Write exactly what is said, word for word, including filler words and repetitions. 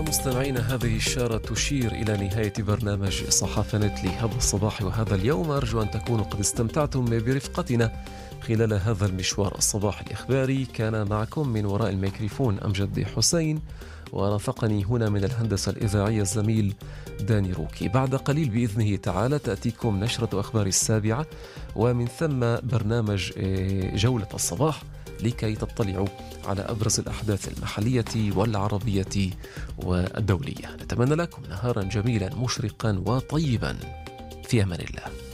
مستمعينا، هذه الإشارة تشير إلى نهاية برنامج صحافة نت لهذا الصباح وهذا اليوم. أرجو أن تكونوا قد استمتعتم برفقتنا خلال هذا المشوار الصباح الإخباري. كان معكم من وراء الميكروفون أمجد حسين، ورافقني هنا من الهندسة الإذاعية الزميل داني روكي. بعد قليل بإذنه تعالى تأتيكم نشرة أخبار السابعة، ومن ثم برنامج جولة الصباح لكي تطلعوا على أبرز الأحداث المحلية والعربية والدولية. نتمنى لكم نهارا جميلا مشرقا وطيبا، في أمان الله.